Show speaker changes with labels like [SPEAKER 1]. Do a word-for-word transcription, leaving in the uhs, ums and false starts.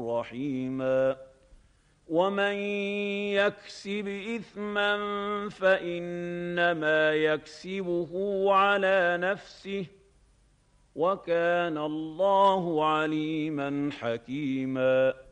[SPEAKER 1] رحيما ومن يكسب إثما فإنما يكسبه على نفسه وكان الله عليما حكيما